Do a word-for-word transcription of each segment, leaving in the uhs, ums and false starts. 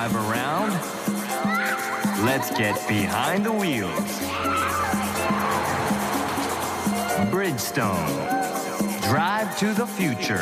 drive around? Let's get behind the wheels. Bridgestone. Drive to the future.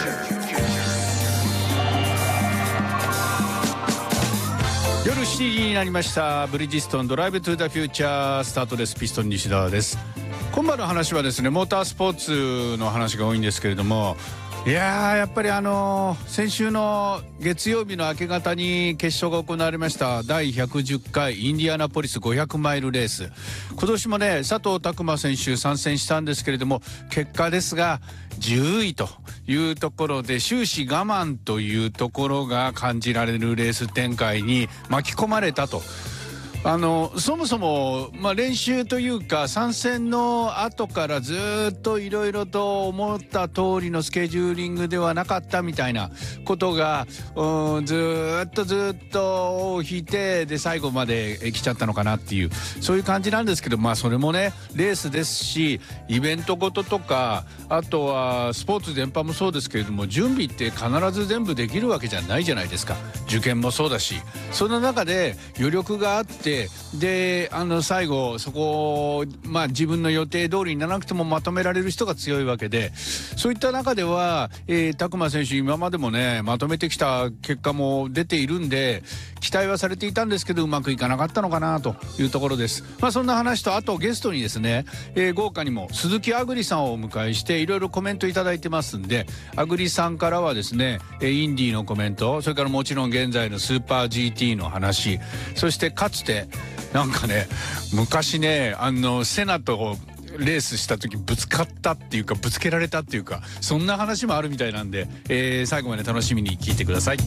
夜しちじになりました。ブリヂストンドライブトゥザフューチャースタートです。ピストン西田です。今晩の話はですね、モータースポーツの話が多いんですけれども、いやーやっぱりあのー、先週の月曜日の明け方に決勝が行われましただいひゃくじゅっかいインディアナポリスごひゃくマイルレース。今年もね、佐藤拓磨選手参戦したんですけれども、結果ですがじゅういというところで終始我慢というところが感じられるレース展開に巻き込まれたと。あのそもそも、まあ、練習というか参戦の後からずっといろいろと思った通りのスケジューリングではなかったみたいなことが、うん、ずっとずっと尾を引いてで最後まで来ちゃったのかなっていうそういう感じなんですけど、まあそれもねレースですし、イベントごととかあとはスポーツ全般もそうですけれども、準備って必ず全部できるわけじゃないじゃないですか。受験もそうだし、その中で余力があってであの最後そこ、まあ、自分の予定通りにならなくてもまとめられる人が強いわけで、そういった中では、えー、拓磨選手今までもねまとめてきた結果も出ているんで期待はされていたんですけど、うまくいかなかったのかなというところです。まあそんな話と、あとゲストにですね、えー、豪華にも鈴木あぐりさんをお迎えしていろいろコメントいただいてますんで、あぐりさんからはですねインディーのコメント、それからもちろん現在のスーパー ジーティー の話、そしてかつてなんかね昔ねあのセナとレースした時ぶつかったっていうかぶつけられたっていうか、そんな話もあるみたいなんで、えー、最後まで楽しみに聞いてください。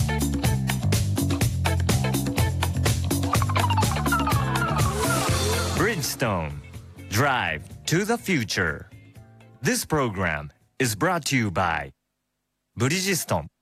Bridgestone. Drive to the future. This program is brought to you by ブリヂストン